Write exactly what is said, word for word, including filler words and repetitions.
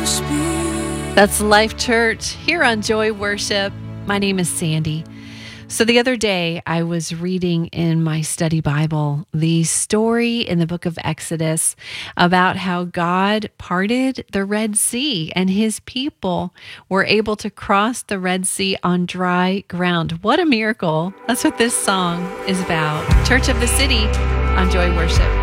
That's Life Church here on Joy Worship. My name is Sandy. So the other day I was reading in my study Bible the story in the book of Exodus about how God parted the Red Sea and his people were able to cross the Red Sea on dry ground. What a miracle. That's what this song is about. Church of the City on Joy Worship.